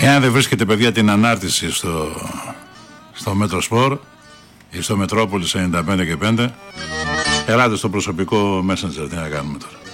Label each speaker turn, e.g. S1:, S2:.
S1: Εάν δεν βρίσκετε, παιδιά, την ανάρτηση στο Μετροσπορ ή στο Μετρόπολης 95 και 5, ελάτε στο προσωπικό Messenger. Τι να κάνουμε τώρα.